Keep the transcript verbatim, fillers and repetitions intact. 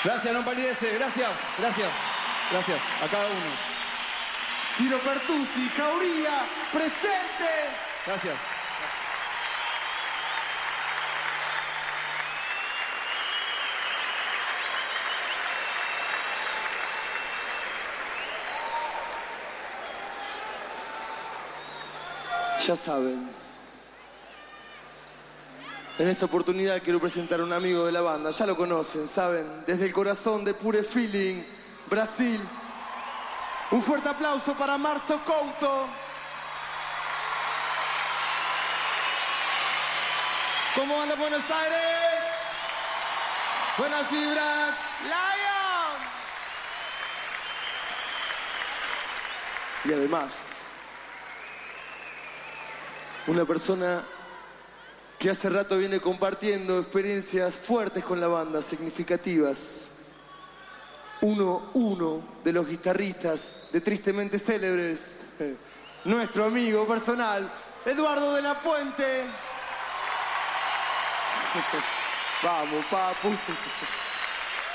Gracias, no palidece, gracias, gracias, gracias a cada uno. Ciro Pertusi, Jauría, presente. Gracias. Ya saben, en esta oportunidad quiero presentar a un amigo de la banda, ya lo conocen, saben, desde el corazón de Pure Feeling, Brasil. Un fuerte aplauso para Marzo Couto. ¿Cómo anda Buenos Aires? Buenas vibras. Lion. Y además, una persona que hace rato viene compartiendo experiencias fuertes con la banda, significativas. Uno, uno de los guitarristas de Tristemente Célebres, nuestro amigo personal, Eduardo de la Puente. Vamos, papu.